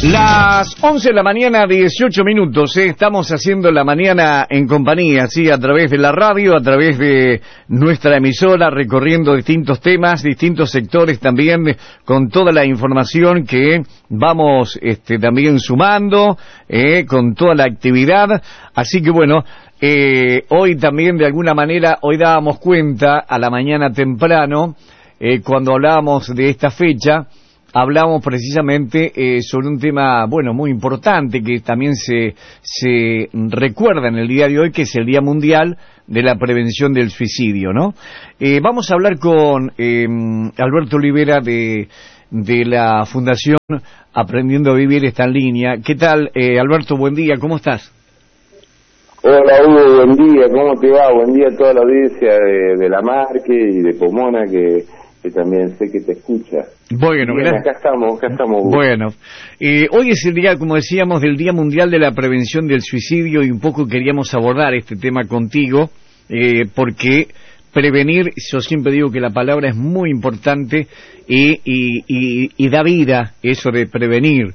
Las 11 de la mañana, 18 minutos, estamos haciendo la mañana en compañía, sí, a través de la radio, a través de nuestra emisora, recorriendo distintos temas, distintos sectores también, con toda la información que vamos también sumando, con toda la actividad. Así que bueno, hoy también de alguna manera, hoy dábamos cuenta a la mañana temprano, cuando hablábamos de esta fecha, hablamos precisamente sobre un tema, bueno, muy importante, que también se recuerda en el día de hoy, que es el Día Mundial de la Prevención del Suicidio, ¿no? Vamos a hablar con Alberto Olivera de la Fundación Aprendiendo a Vivir, está en línea. ¿Qué tal, Alberto? Buen día, ¿cómo estás? Hola, Hugo, buen día, ¿cómo te va? Buen día a toda la audiencia de La Marque y de Pomona, que también sé que te escucha. Bueno, bien, acá estamos. Bueno, hoy es el día, como decíamos, del Día Mundial de la Prevención del Suicidio, y un poco queríamos abordar este tema contigo, porque prevenir, yo siempre digo que la palabra es muy importante y da vida eso de prevenir,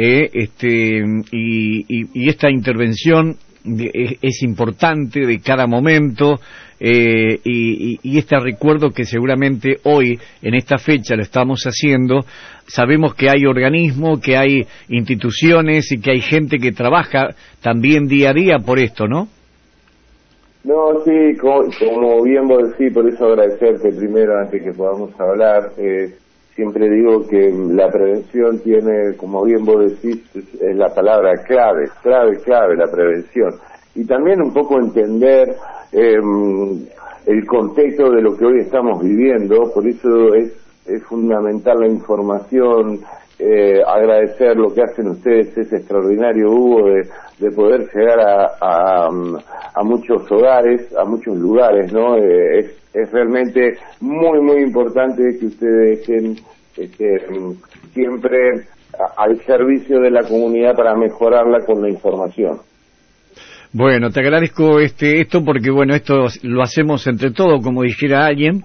y esta intervención es importante de cada momento, y este recuerdo que seguramente hoy, en esta fecha, lo estamos haciendo. Sabemos que hay organismos, que hay instituciones y que hay gente que trabaja también día a día por esto, ¿no? No, sí, como bien vos decís, por eso agradecerte primero antes que podamos hablar. Siempre digo que la prevención tiene, como bien vos decís, es la palabra clave, la prevención. Y también un poco entender el contexto de lo que hoy estamos viviendo, por eso es fundamental la información, agradecer lo que hacen ustedes, es extraordinario, Hugo, de poder llegar a muchos hogares, a muchos lugares, ¿no? Es realmente muy, muy importante que ustedes estén siempre al servicio de la comunidad para mejorarla con la información. Bueno, te agradezco esto porque, bueno, esto lo hacemos entre todos, como dijera alguien,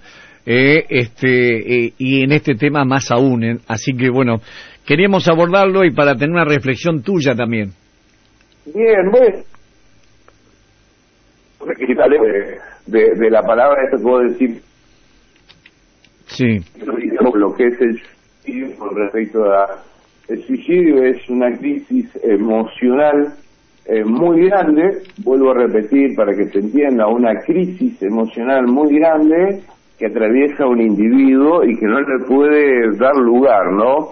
y en este tema más aún, así que, bueno, queríamos abordarlo y para tener una reflexión tuya también. Bien, bueno, de la palabra esto puedo decir, sí, lo que es el suicidio. Con respecto a el suicidio, es una crisis emocional muy grande, vuelvo a repetir para que se entienda, una crisis emocional muy grande que atraviesa a un individuo y que no le puede dar lugar, ¿no?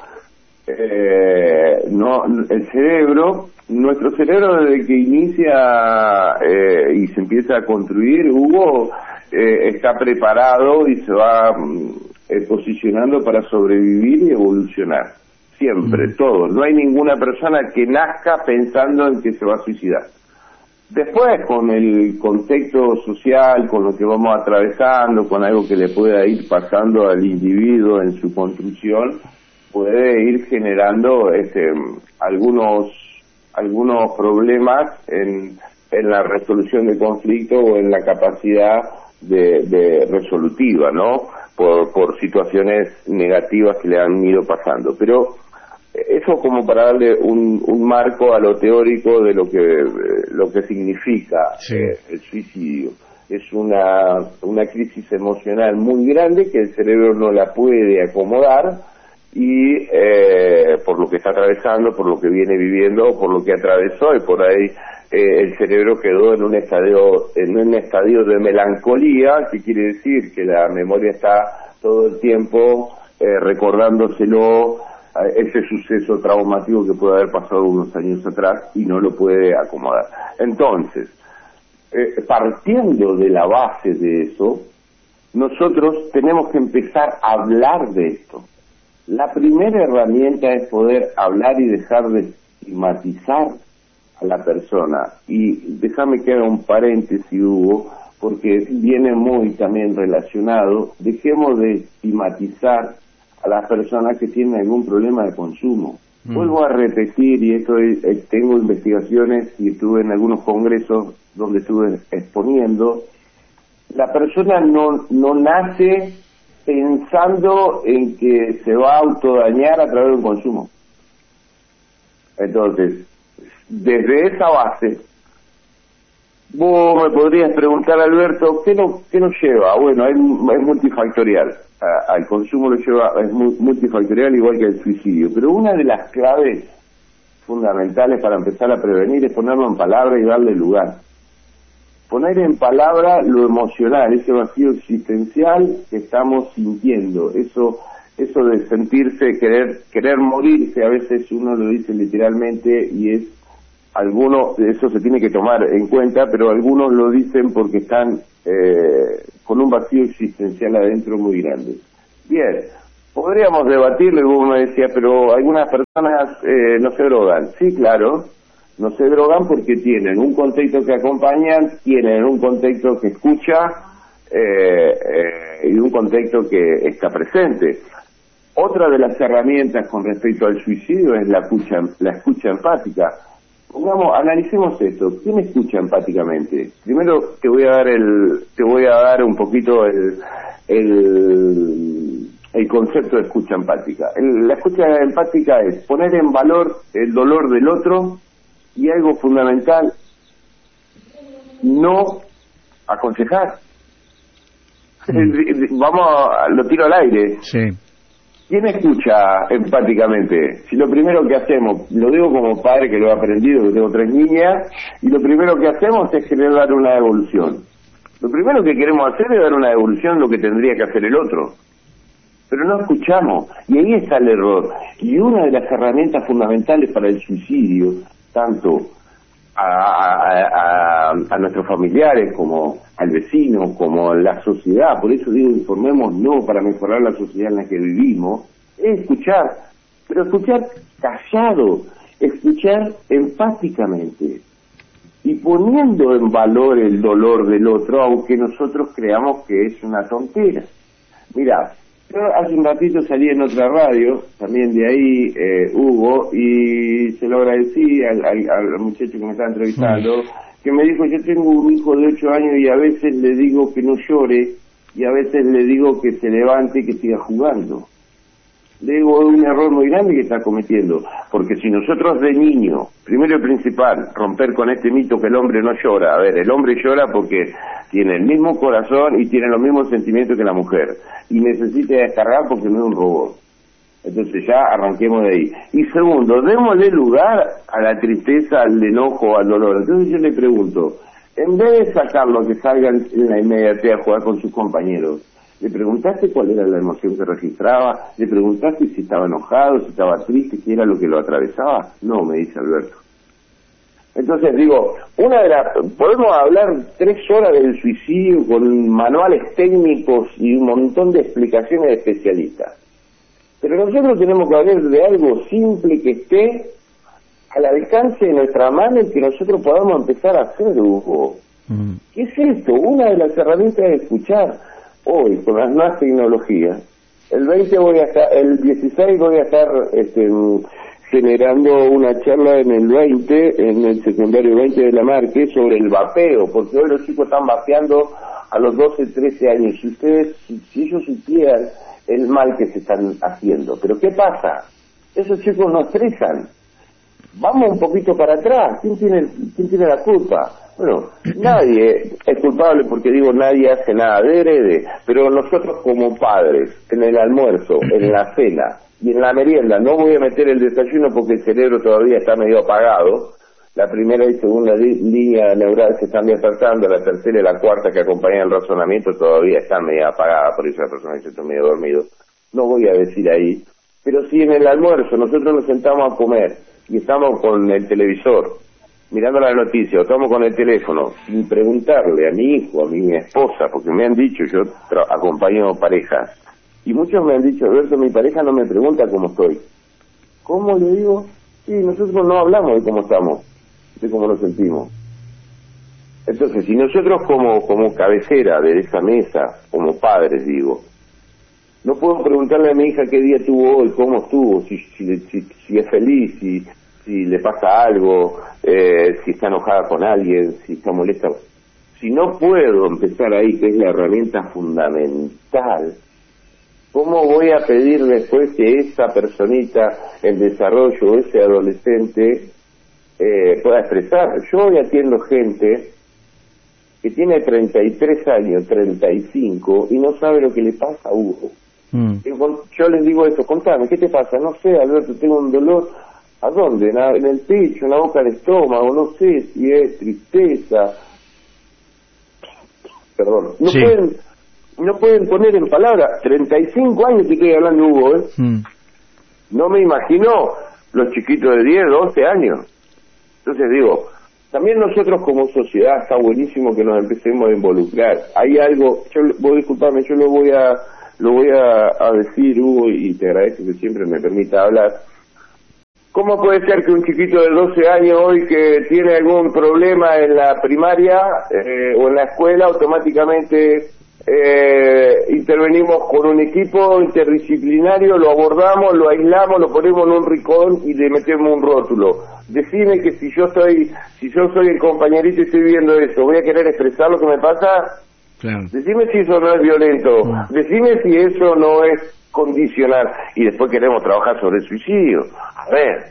El cerebro, nuestro cerebro, desde que inicia y se empieza a construir, Hugo, está preparado y se va posicionando para sobrevivir y evolucionar. Siempre, todo. No hay ninguna persona que nazca pensando en que se va a suicidar. Después, con el contexto social, con lo que vamos atravesando, con algo que le pueda ir pasando al individuo en su construcción, puede ir generando algunos problemas en la resolución de conflicto o en la capacidad de resolutiva, ¿no? Por situaciones negativas que le han ido pasando. Pero eso como para darle un marco a lo teórico de lo que significa, sí, el suicidio. Es una crisis emocional muy grande que el cerebro no la puede acomodar y por lo que está atravesando, por lo que viene viviendo, por lo que atravesó, y por ahí el cerebro quedó en un estadio de melancolía, que quiere decir que la memoria está todo el tiempo recordándoselo, ese suceso traumático que puede haber pasado unos años atrás, y no lo puede acomodar. Entonces, partiendo de la base de eso, nosotros tenemos que empezar a hablar de esto. La primera herramienta es poder hablar y dejar de estigmatizar a la persona. Y déjame que haga un paréntesis, Hugo, porque viene muy también relacionado. Dejemos de estigmatizar a las personas que tienen algún problema de consumo. Vuelvo a repetir, y esto tengo investigaciones y estuve en algunos congresos donde estuve exponiendo, la persona no nace pensando en que se va a autodañar a través del consumo. Entonces, desde esa base, vos me podrías preguntar, Alberto, ¿qué nos lleva? Bueno, es multifactorial. Al consumo lo lleva, es multifactorial igual que el suicidio. Pero una de las claves fundamentales para empezar a prevenir es ponerlo en palabra y darle lugar. Poner en palabra lo emocional, ese vacío existencial que estamos sintiendo, eso de sentirse, querer morirse, a veces uno lo dice literalmente y es algunos, eso se tiene que tomar en cuenta, pero algunos lo dicen porque están con un vacío existencial adentro muy grande. Bien, podríamos debatirlo, y vos me decías, pero algunas personas no se drogan. Sí, claro, no se drogan porque tienen un contexto que acompañan, tienen un contexto que escucha y un contexto que está presente. Otra de las herramientas con respecto al suicidio es la escucha empática. Analicemos esto. ¿Quién escucha empáticamente? Primero te voy a dar un poquito el concepto de escucha empática. La escucha empática es poner en valor el dolor del otro y algo fundamental, no aconsejar. Lo tiro al aire. Sí. ¿Quién escucha empáticamente? Si lo primero que hacemos, lo digo como padre que lo he aprendido, que tengo 3 niñas, y lo primero que hacemos es querer dar una devolución. Lo primero que queremos hacer es dar una devolución de lo que tendría que hacer el otro. Pero no escuchamos, y ahí está el error. Y una de las herramientas fundamentales para el suicidio, tanto a nuestros familiares como al vecino, como a la sociedad, por eso digo, informémonos para mejorar la sociedad en la que vivimos, es escuchar, pero escuchar callado, escuchar empáticamente y poniendo en valor el dolor del otro, aunque nosotros creamos que es una tontera. Mirá, yo hace un ratito salí en otra radio, también de ahí, Hugo, y se lo agradecí al muchacho que me estaba entrevistando, que me dijo, yo tengo un hijo de 8 años y a veces le digo que no llore, y a veces le digo que se levante y que siga jugando. Le digo, es un error muy grande que está cometiendo, porque si nosotros de niño, primero y principal, romper con este mito que el hombre no llora. A ver, el hombre llora porque tiene el mismo corazón y tiene los mismos sentimientos que la mujer, y necesita descargar porque no es un robot. Entonces ya arranquemos de ahí. Y segundo, démosle lugar a la tristeza, al enojo, al dolor. Entonces yo le pregunto, en vez de sacarlo que salgan en la inmediatez a jugar con sus compañeros, ¿le preguntaste cuál era la emoción que registraba? ¿Le preguntaste si estaba enojado, si estaba triste, qué era lo que lo atravesaba? No, me dice Alberto. Entonces digo, podemos hablar 3 horas del suicidio con manuales técnicos y un montón de explicaciones de especialistas. Pero nosotros tenemos que hablar de algo simple que esté al alcance de nuestra mano y que nosotros podamos empezar a hacer, Hugo. ¿Qué es esto? Una de las herramientas es escuchar. Hoy, con las nuevas tecnologías, el 16 voy a estar generando una charla en el secundario 20 de la Marque, sobre el vapeo, porque hoy los chicos están vapeando a los 12, 13 años. Si ellos supieran el mal que se están haciendo. Pero ¿qué pasa? Esos chicos no estresan. Vamos un poquito para atrás. ¿Quién tiene la culpa? Bueno, nadie es culpable, porque digo, nadie hace nada de herede, pero nosotros como padres, en el almuerzo, en la cena y en la merienda, no voy a meter el desayuno porque el cerebro todavía está medio apagado. La primera y segunda línea neural se están despertando, la tercera y la cuarta que acompañan el razonamiento todavía están medio apagadas, por eso la persona dice, estoy medio dormido. No voy a decir ahí, pero si en el almuerzo nosotros nos sentamos a comer y estamos con el televisor, mirando la noticia, o estamos con el teléfono, sin preguntarle a mi hijo, a mi esposa, porque me han dicho, yo acompaño parejas, y muchos me han dicho, Alberto, mi pareja no me pregunta cómo estoy. ¿Cómo? Le digo, sí, nosotros no hablamos de cómo estamos, de cómo nos sentimos. Entonces, si nosotros como cabecera de esa mesa, como padres, digo, no puedo preguntarle a mi hija qué día tuvo hoy, cómo estuvo, si es feliz, si le pasa algo, si está enojada con alguien, si está molesta. Si no puedo empezar ahí, que es la herramienta fundamental, ¿cómo voy a pedir después que esa personita en desarrollo, ese adolescente, pueda expresar? Yo hoy atiendo gente que tiene 33 años, 35, y no sabe lo que le pasa a Hugo. Yo les digo eso, contame, ¿qué te pasa? No sé, Alberto, tengo un dolor. ¿A dónde? En el pecho, en la boca del estómago, no sé si es tristeza. Perdón. No pueden poner en palabras. 35 años que estoy hablando, Hugo, ¿eh? No me imagino los chiquitos de 10, 12 años. Entonces digo, también nosotros como sociedad está buenísimo que nos empecemos a involucrar. Hay algo, vos disculpame, yo lo voy a decir, Hugo, y te agradezco que siempre me permita hablar. ¿Cómo puede ser que un chiquito de 12 años hoy que tiene algún problema en la primaria o en la escuela, automáticamente intervenimos con un equipo interdisciplinario, lo abordamos, lo aislamos, lo ponemos en un rincón y le metemos un rótulo? Decime que si yo soy el compañerito y estoy viendo eso, ¿voy a querer expresar lo que me pasa? Claro. Decime si eso no es violento, decime si eso no es condicionar, y después queremos trabajar sobre el suicidio. A ver,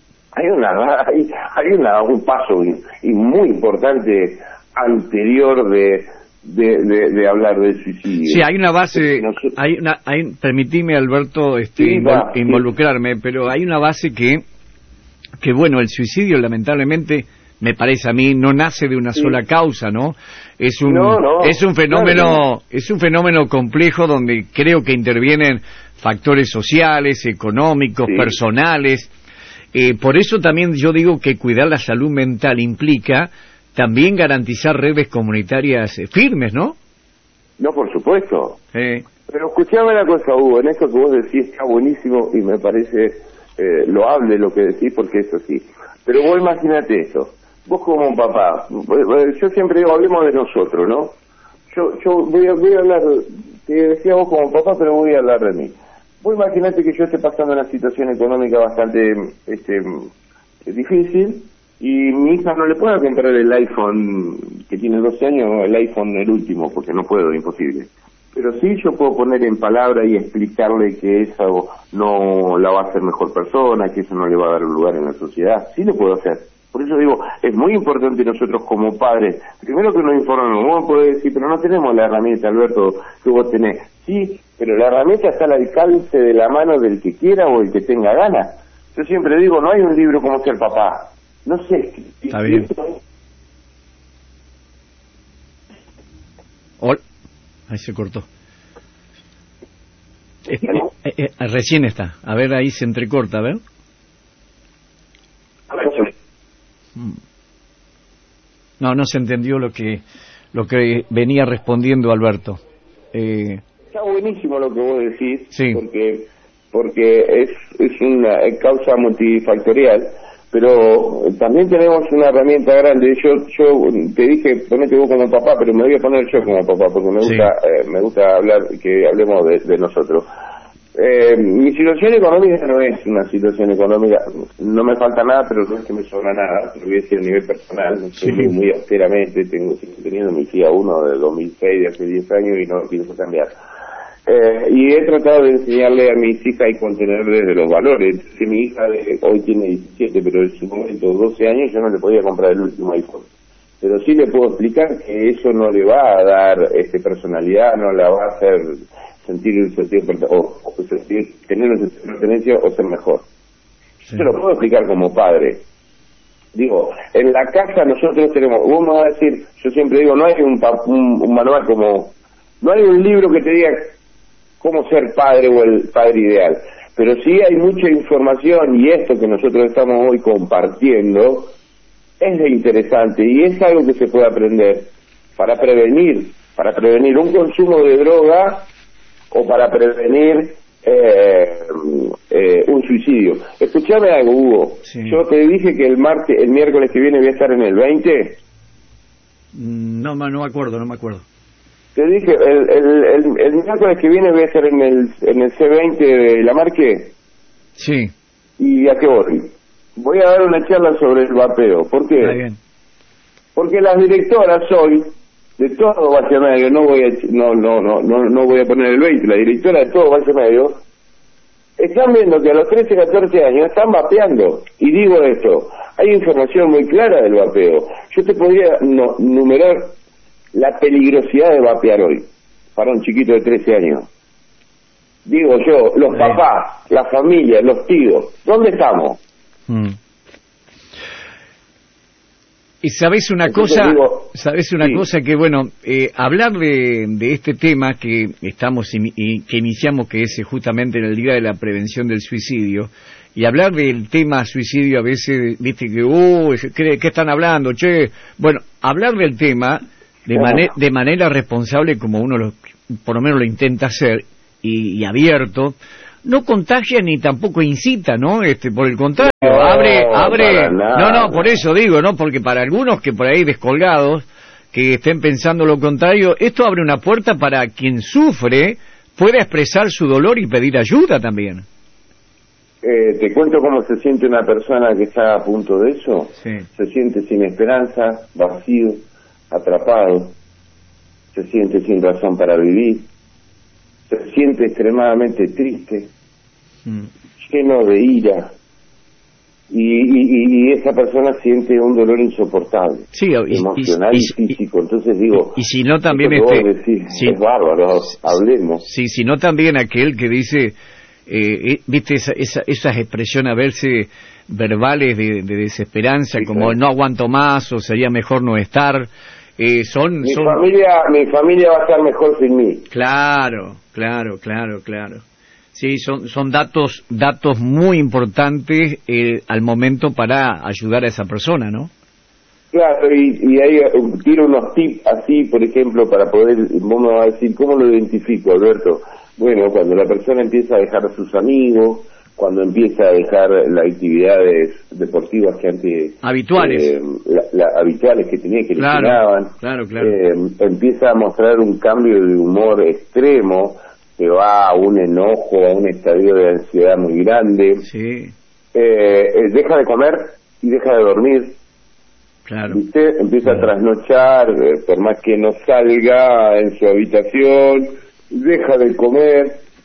hay un paso muy importante anterior de hablar del suicidio. Sí, hay una base, permitime, Alberto, involucrarme, pero hay una base que bueno, el suicidio lamentablemente, me parece a mí, no nace de una sola causa, ¿no? Es un fenómeno complejo donde creo que intervienen factores sociales, económicos, personales. Por eso también yo digo que cuidar la salud mental implica también garantizar redes comunitarias firmes, ¿no? No, por supuesto. Pero escuchame una cosa, Hugo, en esto que vos decís está buenísimo y me parece loable lo que decís, porque es así. Pero vos imagínate esto. Vos como papá, yo siempre digo, hablemos de nosotros, ¿no? Yo voy a hablar, te decía vos como papá, pero voy a hablar de mí. Vos imaginate que yo esté pasando una situación económica bastante difícil y mi hija no le pueda comprar el iPhone que tiene 12 años, el iPhone el último, porque no puedo, imposible. Pero sí yo puedo poner en palabra y explicarle que eso no la va a hacer mejor persona, que eso no le va a dar un lugar en la sociedad. Sí lo puedo hacer. Por eso digo, es muy importante nosotros como padres, primero que nos informemos. Vos podés decir, pero no tenemos la herramienta, Alberto, que vos tenés. Sí, pero la herramienta está al alcance de la mano del que quiera o el que tenga ganas. Yo siempre digo, no hay un libro como ser papá. No sé. Está bien. Ahí se cortó. Recién está. A ver, ahí se entrecorta, a ver. No se entendió lo que venía respondiendo Alberto. Está buenísimo lo que vos decís, sí. porque es una causa multifactorial, pero también tenemos una herramienta grande. Yo te dije, ponete vos como papá, pero me voy a poner yo como papá, porque me gusta hablar, que hablemos de nosotros. Mi situación económica no es una situación económica, no me falta nada, pero no es que me sobra nada, te lo voy a decir a nivel personal, muy austeramente, sigo teniendo mi tía 1 de 2006, de hace 10 años, y no pienso cambiar. Y he tratado de enseñarle a mis hijas y contenerles de los valores. Si mi hija hoy tiene 17, pero en su momento 12 años, yo no le podía comprar el último iPhone. Pero sí le puedo explicar que eso no le va a dar personalidad, no la va a hacer sentir un sentido o tener una pertenencia o ser mejor. Sí. Yo lo puedo explicar como padre. Digo, en la casa nosotros tenemos, vos me vas a decir, yo siempre digo, no hay un manual como, no hay un libro que te diga cómo ser padre o el padre ideal, pero sí hay mucha información, y esto que nosotros estamos hoy compartiendo es interesante y es algo que se puede aprender para prevenir un consumo de droga o para prevenir un suicidio. Escuchame algo, Hugo. Sí. Yo te dije que el miércoles que viene voy a estar en el 20. No me acuerdo. Te dije, el miércoles que viene voy a estar en el C20 de La Marque. Sí. ¿Y a qué voy? Voy a dar una charla sobre el vapeo. ¿Por qué? Está bien. Porque las directoras hoy de todo Valle Medio, no voy a poner el 20, la directora de todo Valle Medio, están viendo que a los 13, 14 años están vapeando. Y digo esto, hay información muy clara del vapeo. Yo te podría numerar la peligrosidad de vapear hoy para un chiquito de 13 años. Digo yo, los papás, la familia, los tíos, ¿dónde estamos? Y sabes una cosa que bueno, hablar de este tema que estamos que iniciamos, que es justamente en el Día de la Prevención del Suicidio, y hablar del tema suicidio a veces, viste que ¿qué están hablando? Che, bueno, hablar del tema de manera responsable, como uno por lo menos lo intenta hacer, y abierto, no contagia ni tampoco incita, ¿no? Por el contrario, abre, por eso digo, ¿no? Porque para algunos que por ahí descolgados, que estén pensando lo contrario, esto abre una puerta para quien sufre pueda expresar su dolor y pedir ayuda también. Te cuento cómo se siente una persona que está a punto de eso. Sí. Se siente sin esperanza, vacío, atrapado, se siente sin razón para vivir, se siente extremadamente triste, lleno de ira, y esa persona siente un dolor insoportable, emocional y físico. Entonces digo, y si no también es bárbaro, hablemos. Sí, si no también aquel que dice, viste esas expresiones a verse verbales de desesperanza, como no aguanto más o sería mejor no estar. Mi familia va a estar mejor sin mí. Claro. Sí, son datos muy importantes al momento para ayudar a esa persona, ¿no? Claro, y ahí tiro unos tips así, por ejemplo, para poder, vos me vas a decir, ¿cómo lo identifico, Alberto? Bueno, cuando la persona empieza a dejar a sus amigos, cuando empieza a dejar las actividades deportivas que antes habituales habituales que tenía, que le llenaban, empieza a mostrar un cambio de humor extremo, que va a un enojo, a un estadio de ansiedad muy grande, deja de comer y deja de dormir, ¿viste? Empieza a trasnochar, por más que no salga en su habitación, deja de comer.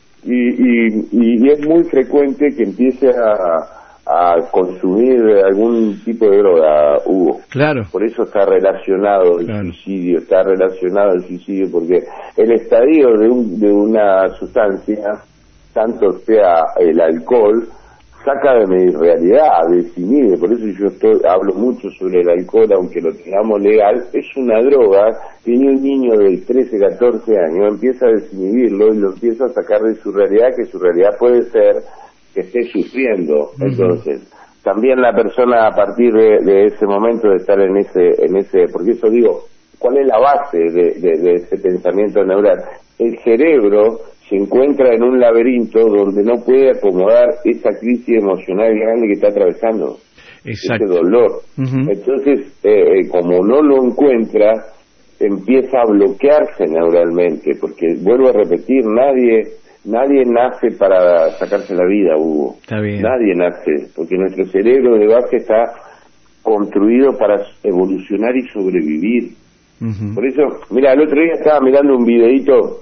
Y es muy frecuente que empiece a consumir algún tipo de droga, Hugo. Por eso está relacionado el suicidio, porque el estadio de una sustancia, tanto sea el alcohol, saca de mi realidad, desinhibe. Por eso yo hablo mucho sobre el alcohol, aunque lo tengamos legal, es una droga que un niño de 13, 14 años empieza a desinhibirlo y lo empieza a sacar de su realidad, que su realidad puede ser que esté sufriendo. Entonces, también la persona a partir de ese momento de estar en ese, porque eso digo, ¿cuál es la base de ese pensamiento neural? El cerebro se encuentra en un laberinto donde no puede acomodar esa crisis emocional grande que está atravesando, ese dolor. Entonces, como no lo encuentra, empieza a bloquearse neuralmente, porque vuelvo a repetir, nadie nace para sacarse la vida, Hugo. Nadie nace, porque nuestro cerebro de base está construido para evolucionar y sobrevivir. Por eso, mira, el otro día estaba mirando un videíto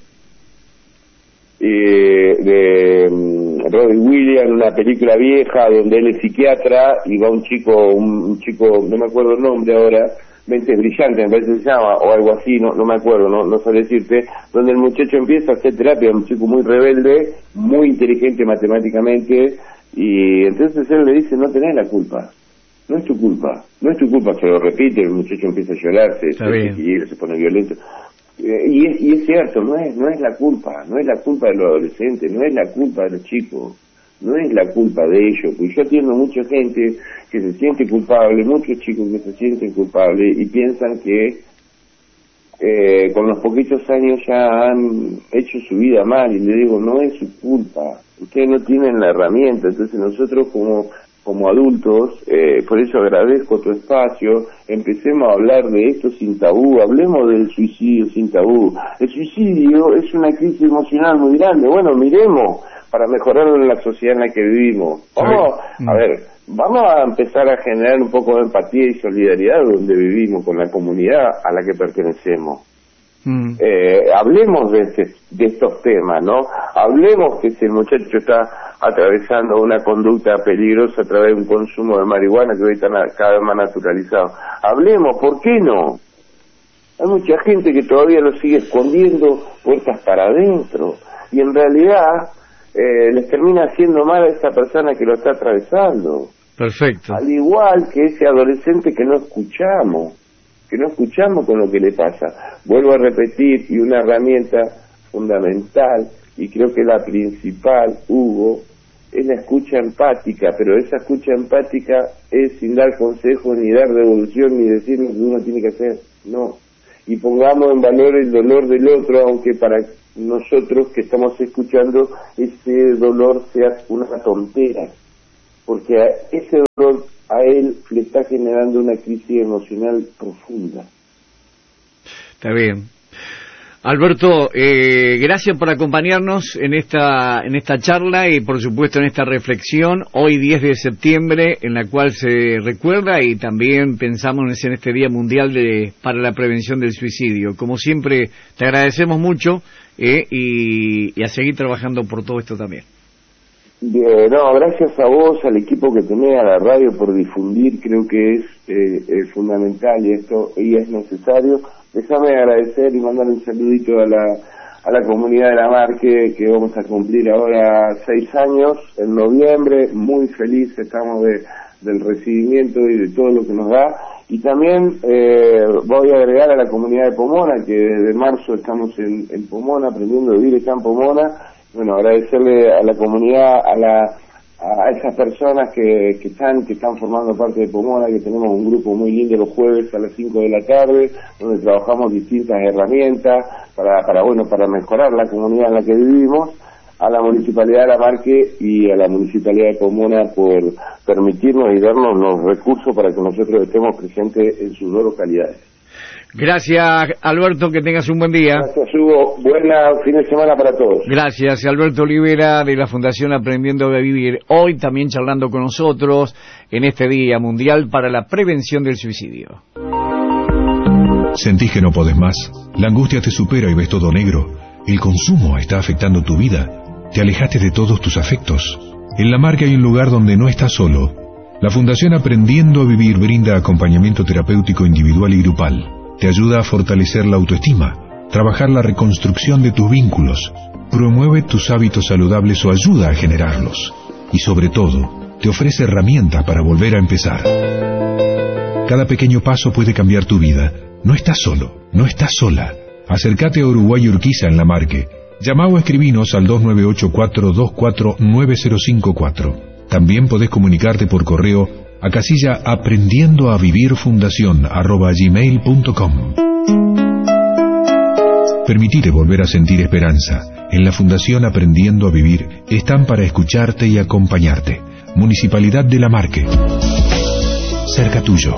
de Robin Williams, una película vieja donde él es psiquiatra y va un chico, no me acuerdo el nombre ahora, Mentes Brillantes, me parece que se llama, o algo así, no me acuerdo, no sé decirte, donde el muchacho empieza a hacer terapia, un chico muy rebelde, muy inteligente matemáticamente, y entonces él le dice, no tenés la culpa, no es tu culpa, se lo repite, el muchacho empieza a llorar, se pone violento. Y es cierto, no es la culpa de los adolescentes, no es la culpa de los chicos, no es la culpa de ellos, porque yo atiendo mucha gente que se siente culpable, muchos chicos que se sienten culpables y piensan que con los poquitos años ya han hecho su vida mal, y le digo, no es su culpa, ustedes no tienen la herramienta. Entonces nosotros como adultos, por eso agradezco tu espacio, empecemos a hablar de esto sin tabú, hablemos del suicidio sin tabú. El suicidio es una crisis emocional muy grande, bueno, miremos para mejorar en la sociedad en la que vivimos. Vamos a empezar a generar un poco de empatía y solidaridad donde vivimos, con la comunidad a la que pertenecemos. Hablemos de estos temas, ¿no? Hablemos que si el muchacho está atravesando una conducta peligrosa a través de un consumo de marihuana que hoy está cada vez más naturalizado. Hablemos, ¿por qué no? Hay mucha gente que todavía lo sigue escondiendo puertas para adentro y en realidad les termina haciendo mal a esa persona que lo está atravesando. Perfecto. Al igual que ese adolescente que no escuchamos con lo que le pasa. Vuelvo a repetir, y una herramienta fundamental, y creo que la principal, Hugo, es la escucha empática, pero esa escucha empática es sin dar consejos, ni dar devolución, ni decir lo que uno tiene que hacer, no. Y pongamos en valor el dolor del otro, aunque para nosotros que estamos escuchando ese dolor sea una tontera, porque ese dolor a él le está generando una crisis emocional profunda. Está bien. Alberto, gracias por acompañarnos en esta charla y por supuesto en esta reflexión, hoy 10 de septiembre, en la cual se recuerda y también pensamos en este Día Mundial para la Prevención del Suicidio. Como siempre, te agradecemos mucho y a seguir trabajando por todo esto también. Bien, no, gracias a vos, al equipo que tenés, a la radio por difundir, creo que es fundamental y es necesario. Déjame agradecer y mandar un saludito a la comunidad de La Marque, que vamos a cumplir ahora 6 años en noviembre. Muy feliz estamos del recibimiento y de todo lo que nos da. Y también voy a agregar a la comunidad de Pomona, que desde marzo estamos en Pomona, aprendiendo a vivir acá en Pomona. Bueno, agradecerle a la comunidad, a esas personas que están formando parte de Pomona, que tenemos un grupo muy lindo los jueves a las 5 de la tarde, donde trabajamos distintas herramientas para mejorar la comunidad en la que vivimos, a la Municipalidad de La Marque y a la Municipalidad de Pomona por permitirnos y darnos los recursos para que nosotros estemos presentes en sus dos localidades. Gracias, Alberto, que tengas un buen día. Gracias, Hugo. Buena fin de semana para todos. Gracias, Alberto Olivera, de la Fundación Aprendiendo a Vivir. Hoy también charlando con nosotros en este Día Mundial para la Prevención del Suicidio. ¿Sentís que no podés más? La angustia te supera y ves todo negro. El consumo está afectando tu vida. Te alejaste de todos tus afectos. En La Marque hay un lugar donde no estás solo. La Fundación Aprendiendo a Vivir brinda acompañamiento terapéutico individual y grupal. Te ayuda a fortalecer la autoestima, trabajar la reconstrucción de tus vínculos, promueve tus hábitos saludables o ayuda a generarlos. Y sobre todo, te ofrece herramientas para volver a empezar. Cada pequeño paso puede cambiar tu vida. No estás solo, no estás sola. Acércate a Uruguay Urquiza en La Marque. Llama o escribinos al 2984-249054. También podés comunicarte por correo a casilla aprendiendoavivirfundacion@gmail.com. Permitite volver a sentir esperanza. En la Fundación Aprendiendo a Vivir están para escucharte y acompañarte. Municipalidad de La Marque. Cerca tuyo.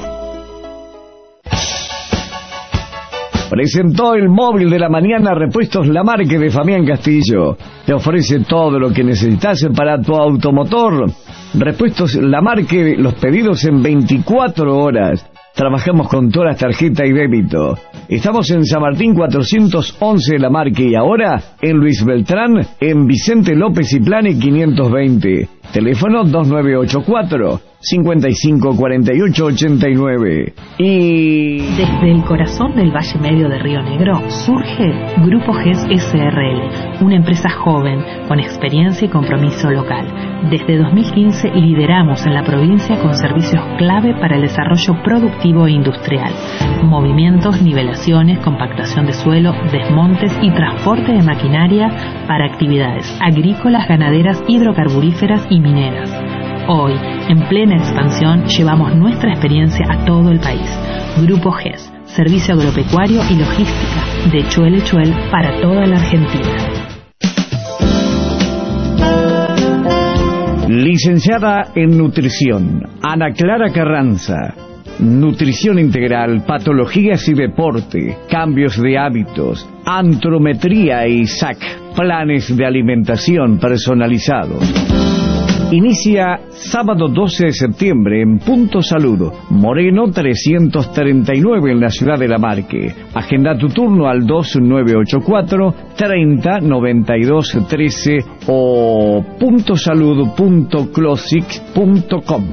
Presentó el móvil de la mañana Repuestos La Marque de Fabián Castillo. Te ofrece todo lo que necesitas para tu automotor. Repuestos La Marque, los pedidos en 24 horas. Trabajamos con todas las tarjetas y débito. Estamos en San Martín 411 La Marque y ahora en Luis Beltrán, en Vicente López y Plane 520. Teléfono 2984-554889. Y desde el corazón del Valle Medio de Río Negro surge Grupo GES SRL, una empresa joven con experiencia y compromiso local. Desde 2015 lideramos en la provincia con servicios clave para el desarrollo productivo e industrial. Movimientos, nivelaciones, compactación de suelo, desmontes y transporte de maquinaria para actividades agrícolas, ganaderas, hidrocarburíferas y mineras. Hoy, en plena expansión, llevamos nuestra experiencia a todo el país. Grupo GES, servicio agropecuario y logística, de Chuel para toda la Argentina. Licenciada en Nutrición, Ana Clara Carranza. Nutrición integral, patologías y deporte, cambios de hábitos, antrometría y SAC, planes de alimentación personalizados. Inicia sábado 12 de septiembre en Punto Salud, Moreno 339 en la ciudad de La Marque. Agenda tu turno al 2984 30 92 13 o puntosalud.closic.com.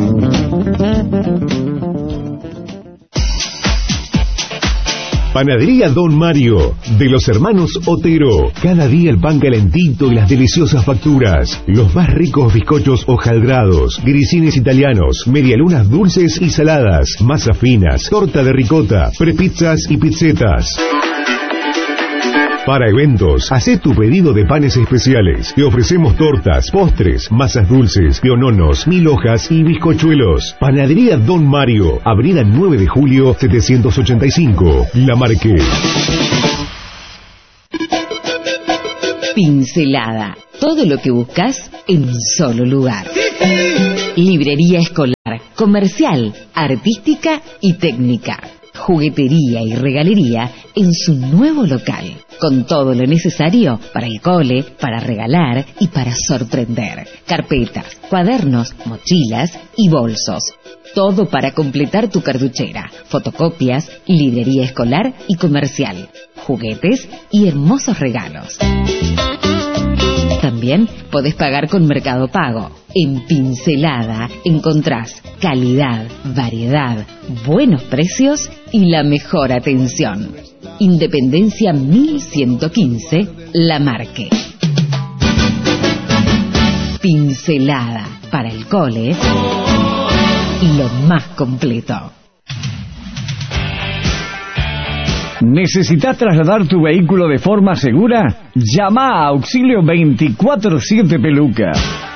Panadería Don Mario, de los hermanos Otero. Cada día el pan calentito y las deliciosas facturas. Los más ricos bizcochos hojaldrados, grisines italianos, medialunas dulces y saladas, masas finas, torta de ricota, prepizzas y pizzetas. Para eventos, hacé tu pedido de panes especiales. Te ofrecemos tortas, postres, masas dulces, piononos, 1000 hojas y bizcochuelos. Panadería Don Mario, Avenida 9 de Julio, 785, La Marque. Pincelada. Todo lo que buscas en un solo lugar. Librería escolar, comercial, artística y técnica. Juguetería y regalería en su nuevo local, con todo lo necesario para el cole, para regalar y para sorprender. Carpetas, cuadernos, mochilas y bolsos. Todo para completar tu cartuchera. Fotocopias, librería escolar y comercial. Juguetes y hermosos regalos. También podés pagar con Mercado Pago. En Pincelada encontrás calidad, variedad, buenos precios y la mejor atención. Independencia 1115, La Marque. Pincelada, para el cole, lo más completo. ¿Necesitas trasladar tu vehículo de forma segura? Llama a Auxilio 24/7 Peluca.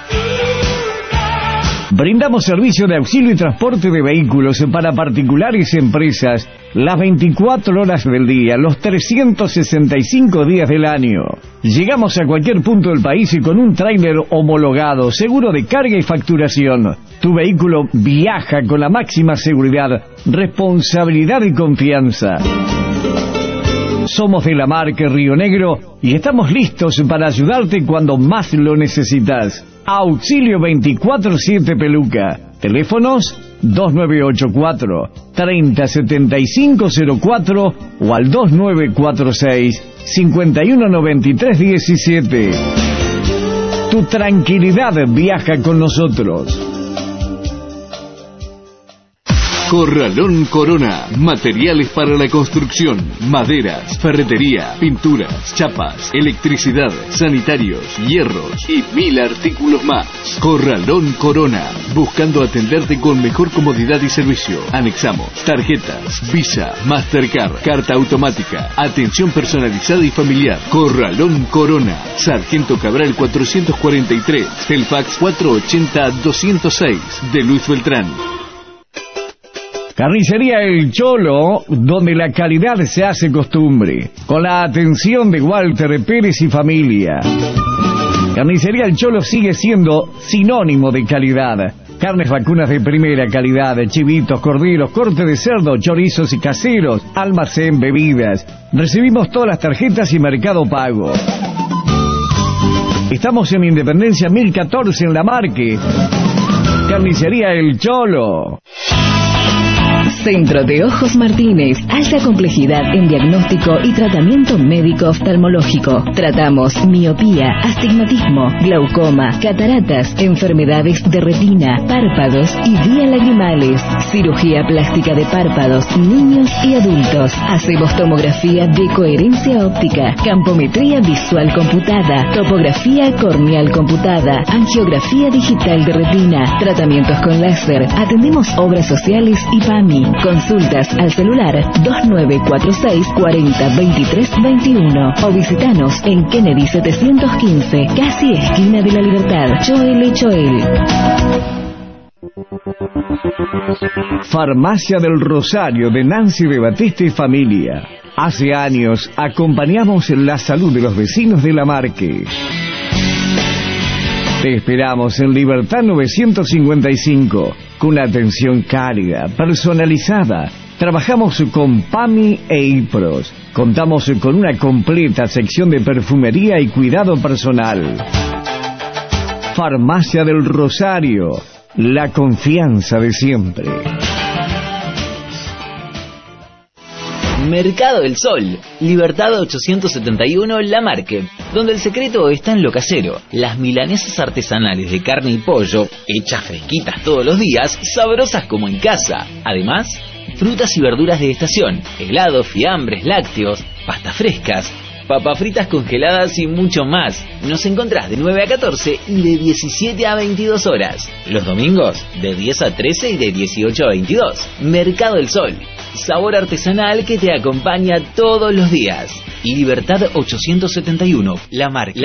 Brindamos servicio de auxilio y transporte de vehículos para particulares y empresas las 24 horas del día, los 365 días del año. Llegamos a cualquier punto del país y con un tráiler homologado, seguro de carga y facturación. Tu vehículo viaja con la máxima seguridad, responsabilidad y confianza. Somos de La Marque, Río Negro, y estamos listos para ayudarte cuando más lo necesitas. Auxilio 24/7 Peluca. Teléfonos 2984 307504 o al 2946 519317. Tu tranquilidad viaja con nosotros. Corralón Corona, materiales para la construcción, maderas, ferretería, pinturas, chapas, electricidad, sanitarios, hierros y 1000 artículos más. Corralón Corona, buscando atenderte con mejor comodidad y servicio. Anexamos tarjetas, Visa, Mastercard, carta automática, atención personalizada y familiar. Corralón Corona, Sargento Cabral 443, el fax 480-206, de Luis Beltrán. Carnicería El Cholo, donde la calidad se hace costumbre, con la atención de Walter Pérez y familia. Carnicería El Cholo sigue siendo sinónimo de calidad. Carnes vacunas de primera calidad, chivitos, corderos, corte de cerdo, chorizos y caseros, almacén, bebidas. Recibimos todas las tarjetas y Mercado Pago. Estamos en Independencia 1014 en La Marque. Carnicería El Cholo. Centro de Ojos Martínez, alta complejidad en diagnóstico y tratamiento médico oftalmológico. Tratamos miopía, astigmatismo, glaucoma, cataratas, enfermedades de retina, párpados y vías lagrimales. Cirugía plástica de párpados, niños y adultos. Hacemos tomografía de coherencia óptica, campometría visual computada, topografía corneal computada, angiografía digital de retina, tratamientos con láser. Atendemos obras sociales y PAMI. Consultas al celular 2946 40 23 21 o visitanos en Kennedy 715, casi esquina de la Libertad. Choel. Farmacia del Rosario de Nancy de Batista y familia. Hace años acompañamos la salud de los vecinos de La Marque. Te esperamos en Libertad 955, con atención cálida, personalizada. Trabajamos con PAMI e IPROS. Contamos con una completa sección de perfumería y cuidado personal. Farmacia del Rosario, la confianza de siempre. Mercado del Sol, Libertad 871 La Marque, donde el secreto está en lo casero. Las milanesas artesanales de carne y pollo, hechas fresquitas todos los días, sabrosas como en casa. Además, frutas y verduras de estación, helados, fiambres, lácteos, pastas frescas, papas fritas congeladas y mucho más. Nos encontrás de 9 a 14 y de 17 a 22 horas. Los domingos, de 10 a 13 y de 18 a 22. Mercado del Sol, sabor artesanal que te acompaña todos los días. Y Libertad 871, La Marque.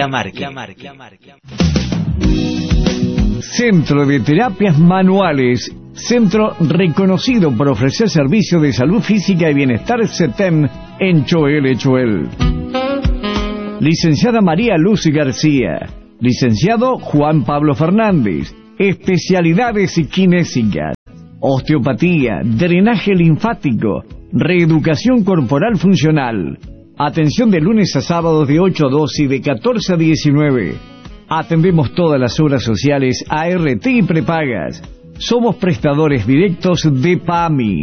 Centro de Terapias Manuales, centro reconocido por ofrecer servicios de salud física y bienestar CETEM en Choel. Licenciada María Luz García, licenciado Juan Pablo Fernández, especialidades kinésicas, osteopatía, drenaje linfático, reeducación corporal funcional. Atención de lunes a sábados de 8 a 12 y de 14 a 19. Atendemos todas las obras sociales, ART y prepagas. Somos prestadores directos de PAMI.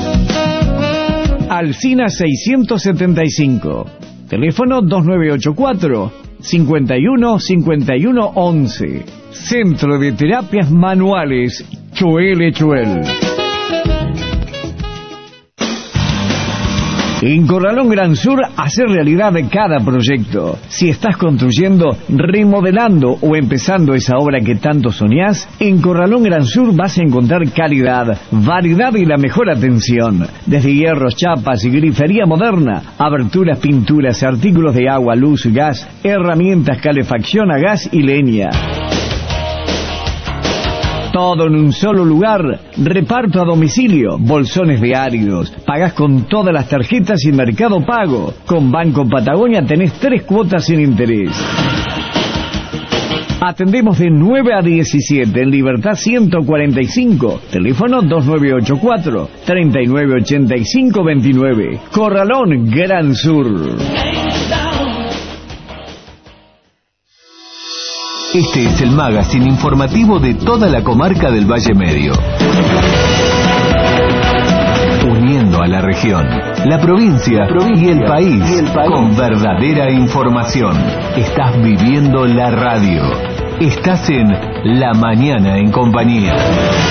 Alsina 675. Teléfono 2984-515111. Centro de Terapias Manuales, Choel. En Corralón Gran Sur, hacer realidad cada proyecto. Si estás construyendo, remodelando o empezando esa obra que tanto soñás, en Corralón Gran Sur vas a encontrar calidad, variedad y la mejor atención. Desde hierros, chapas y grifería moderna, aberturas, pinturas, artículos de agua, luz, gas, herramientas, calefacción a gas y leña. Todo en un solo lugar. Reparto a domicilio, bolsones de áridos. Pagás con todas las tarjetas y Mercado Pago. Con Banco Patagonia tenés 3 cuotas sin interés. Atendemos de 9 a 17 en Libertad 145. Teléfono 2984-398529. Corralón Gran Sur. Este es el magazine informativo de toda la comarca del Valle Medio. Uniendo a la región, la provincia y el país con verdadera información. Estás viviendo la radio. Estás en La Mañana en Compañía.